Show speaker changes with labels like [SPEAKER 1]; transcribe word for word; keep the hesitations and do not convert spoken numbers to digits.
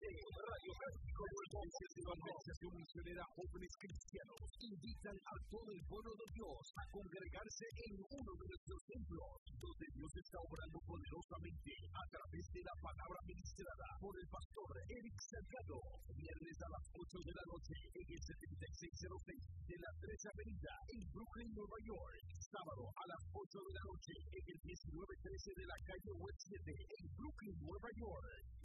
[SPEAKER 1] Radio México, Iglesias de Evangelización Misionera Jóvenes Cristianos invitan a todo el pueblo de Dios a congregarse en uno de nuestros templos, donde Dios está obrando poderosamente a través de la palabra ministrada por el pastor Eric Salgado. Viernes a las ocho de la noche en el setenta y seis cero seis de la tres Avenida en Brooklyn, Nueva York. Sábado a las ocho de la noche en el diecinueve trece de la calle West siete en Brooklyn, Nueva York.